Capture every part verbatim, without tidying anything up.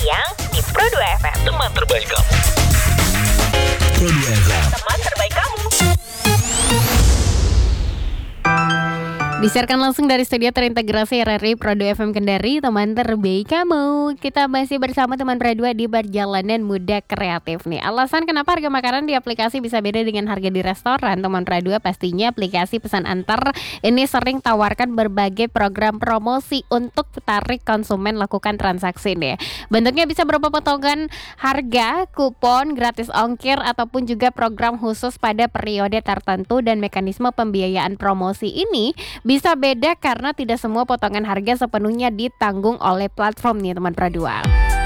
siang di Pro dua F M. Teman terbaik kamu. Pro dua F M. Teman terbaik kamu. Disiarkan langsung dari studio terintegrasi R R I Pro dua F M Kendari, teman terbaik kamu. Kita masih bersama teman Pro dua di perjalanan muda kreatif nih. Alasan kenapa harga makanan di aplikasi bisa beda dengan harga di restoran, teman Pro dua, pastinya aplikasi pesan antar ini sering tawarkan berbagai program promosi untuk tarik konsumen lakukan transaksi nih. Bentuknya bisa berupa potongan harga, kupon, gratis ongkir, ataupun juga program khusus pada periode tertentu, dan mekanisme pembiayaan promosi ini bisa beda karena tidak semua potongan harga sepenuhnya ditanggung oleh platform nih teman Pro dua.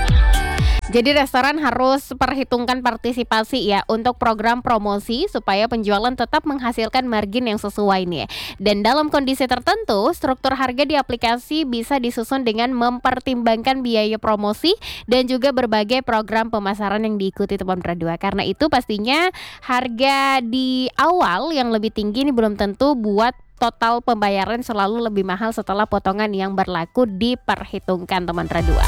Jadi restoran harus perhitungkan partisipasi ya untuk program promosi supaya penjualan tetap menghasilkan margin yang sesuai nih. Dan dalam kondisi tertentu, struktur harga di aplikasi bisa disusun dengan mempertimbangkan biaya promosi dan juga berbagai program pemasaran yang diikuti teman Pro dua. Karena itu pastinya harga di awal yang lebih tinggi ini belum tentu buat total pembayaran selalu lebih mahal setelah potongan yang berlaku diperhitungkan teman Pro dua.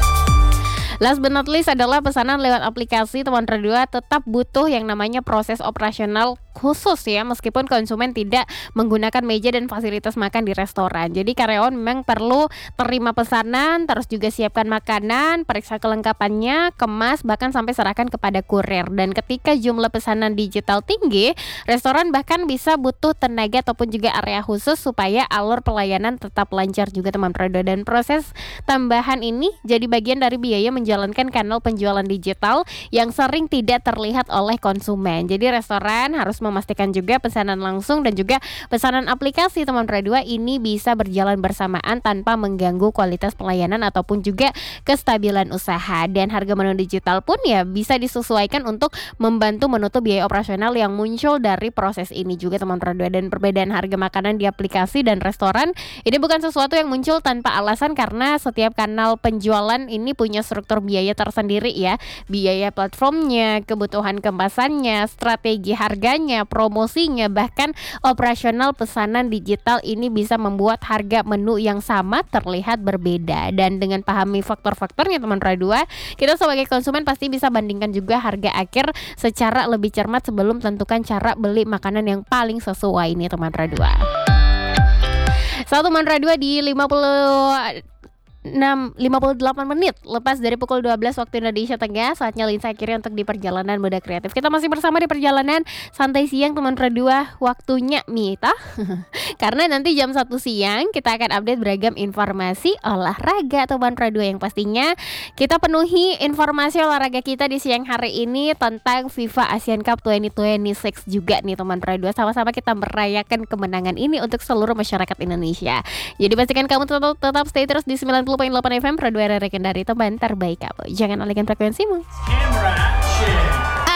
Last but not least adalah pesanan lewat aplikasi teman Pro dua tetap butuh yang namanya proses operasional khusus ya, meskipun konsumen tidak menggunakan meja dan fasilitas makan di restoran. Jadi karyawan memang perlu terima pesanan, terus juga siapkan makanan, periksa kelengkapannya, kemas, bahkan sampai serahkan kepada kurir. Dan ketika jumlah pesanan digital tinggi, restoran bahkan bisa butuh tenaga ataupun juga area khusus supaya alur pelayanan tetap lancar juga teman Pro dua. Dan proses tambahan ini jadi bagian dari biaya menjalankan kanal penjualan digital yang sering tidak terlihat oleh konsumen. Jadi restoran harus memastikan juga pesanan langsung dan juga pesanan aplikasi teman Pro dua ini bisa berjalan bersamaan tanpa mengganggu kualitas pelayanan ataupun juga kestabilan usaha. Dan harga menu digital pun ya bisa disesuaikan untuk membantu menutup biaya operasional yang muncul dari proses ini juga teman Pro dua. Dan perbedaan harga makanan di aplikasi dan restoran ini bukan sesuatu yang muncul tanpa alasan, karena setiap kanal penjualan ini punya struktur biaya tersendiri ya. Biaya platformnya, kebutuhan kemasannya, strategi harganya, promosinya, bahkan operasional pesanan digital ini bisa membuat harga menu yang sama terlihat berbeda. Dan dengan pahami faktor-faktornya teman Pro dua, kita sebagai konsumen pasti bisa bandingkan juga harga akhir secara lebih cermat sebelum tentukan cara beli makanan yang paling sesuai ini teman Pro dua. Satu teman Pro dua di lima puluh enam lima puluh delapan menit lepas dari pukul dua belas waktu Indonesia Tengah, saatnya Linsa akhirnya untuk di perjalanan muda kreatif. Kita masih bersama di perjalanan santai siang teman Pro dua, waktunya Mita. Karena nanti jam satu siang kita akan update beragam informasi olahraga teman Pro dua, yang pastinya kita penuhi informasi olahraga kita di siang hari ini tentang FIFA Asian Cup dua ribu dua puluh enam juga nih teman Pro dua. Sama-sama kita merayakan kemenangan ini untuk seluruh masyarakat Indonesia. Jadi pastikan kamu tetap, tetap stay terus di sembilan puluh delapan F M Pro dua R R I Kendari, teman terbaik kamu. Jangan alihkan frekuensimu. Camera.